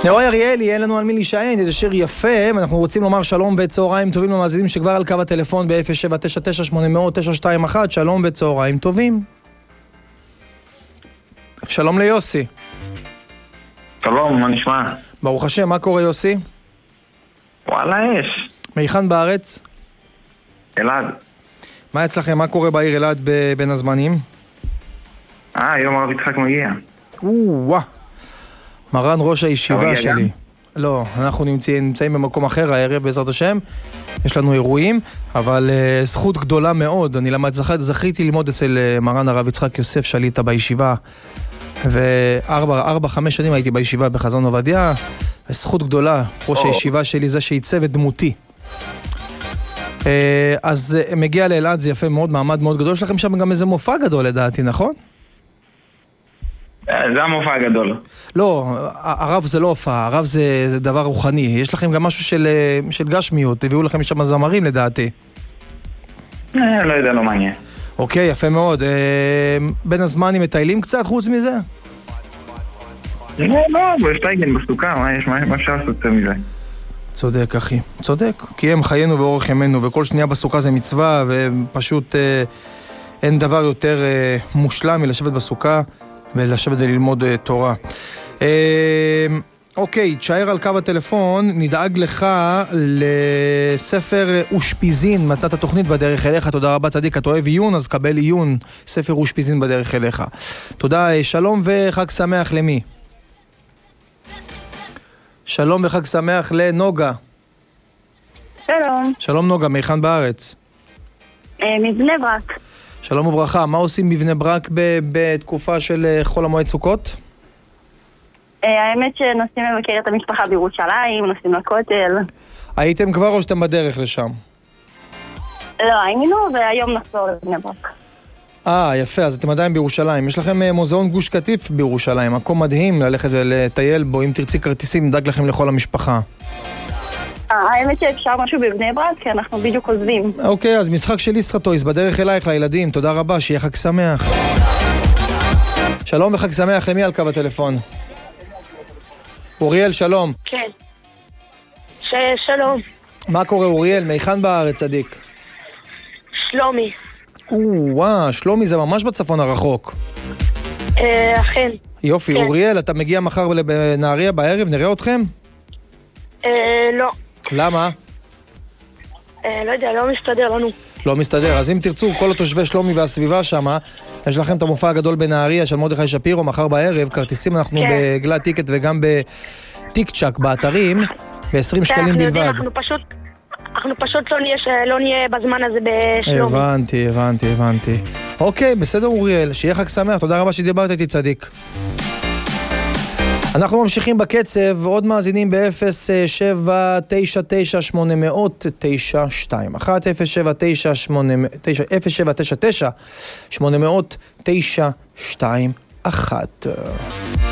נאוי אריאלי, אין לנו על מי להישען, איזה שיר יפה, ואנחנו רוצים לומר שלום וצהריים טובים למאזינים שכבר על קו הטלפון ב-0799-800-921, שלום וצהריים טובים. שלום ליוסי. שלום, מה נשמע? ברוך השם, מה קורה יוסי? וואלה, יש. מיכן בארץ? אלעד. מה אצלכם, מה קורה בעיר אלעד בין הזמנים? היום הרב יצחק מגיע. וואה. מרן ראש הישיבה שלי. גם? לא, אנחנו נמצאים במקום אחר הערב בעזרת השם. יש לנו אירועים, אבל זכות גדולה מאוד. אני זכיתי ללמוד אצל מרן הרב יצחק יוסף שליטה בישיבה. ו4-5 שנים הייתי בישיבה בחזון עובדיה. זכות גדולה, ראש הישיבה שלי זה שעיצב את דמותי. אז מגיע לאלעד, זה יפה מאוד, מעמד מאוד גדול. יש לכם שם גם איזה מופע גדול לדעתי, נכון? זה המופע הגדול. לא, הרב זה לא הופעה, הרב זה דבר רוחני. יש לכם גם משהו של גשמיות, הביאו לכם שם זמרים לדעתי. לא יודע, לא מעניין. אוקיי, יפה מאוד. בין הזמנים מטיילים קצת חוץ מזה? לא, יש טייגן בסוכה, מה אפשר לעשות יותר מזה? צודק אחי, צודק. כי הם חיינו ואורך ימינו, וכל שנייה בסוכה זה מצווה, ופשוט אין דבר יותר מושלם מלשבת בסוכה ולשבת וללמוד תורה. אוקיי, תשאר על קו הטלפון, נדאג לך לספר אושפיזין, מתנת התוכנית בדרך אליך. תודה רבה צדיק, אתה אוהב עיון, אז קבל עיון, ספר אושפיזין בדרך אליך. תודה, שלום וחג שמח למי? שלום וחג שמח לנוגה. שלום. שלום נוגה, מיכן בארץ? מבני ברק. שלום וברכה, מה עושים בבני ברק בתקופה של חול המועד סוכות? האמת שנוסעים לבקר את המשפחה בירושלים, נוסעים לכותל. הייתם כבר או שאתם בדרך לשם? לא, היינו והיום נחזור לבני ברק. יפה, אז אתם עדיין בירושלים. יש לכם מוזיאון גוש קטיף בירושלים, מקום מדהים ללכת ולטייל בו, אם תרצי כרטיסים, נדאג לכם לכל המשפחה. האמת שאפשר משהו בבני ברק, כי אנחנו בדיוק עוזבים. אוקיי, אז משחק של ישרטויס, בדרך אלייך לילדים, תודה רבה, שיהיה חג שמח. שלום וחג שמח, למי על קו הטלפון? אוריאל, שלום. כן. שלום. מה קורה אוריאל? מיכן בארץ, צדיק? שלומי. שלומי זה ממש בצפון הרחוק. אכן. יופי, כן. אוריאל, אתה מגיע מחר בנהריה בערב, נראה אתכם? לא. למה? לא יודע, לא מסתדר לנו. לא מסתדר, אז אם תרצו, כל התושבי שלומי והסביבה שם, יש לכם את המופע הגדול בנהריה של מרדכי שפירו, מחר בערב, כרטיסים אנחנו בגלת טיקט וגם בטיק צ'ק באתרים, ב-20 שקלים בלבד. אנחנו פשוט לא נהיה בזמן הזה בשלומי. הבנתי. אוקיי, בסדר אוריאל, שיהיה חג שמח, תודה רבה שדיברת איתי צדיק. אנחנו ממשיכים בקצב, עוד מאזינים ב-0799-800-921, 0799-800-921.